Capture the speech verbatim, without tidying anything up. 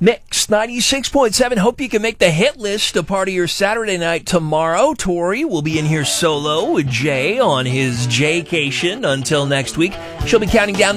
Mix ninety-six point seven. Hope you can make the hit list a part of your Saturday night tomorrow. Tori will be in here solo with Jay on his Jaycation until next week. She'll be counting down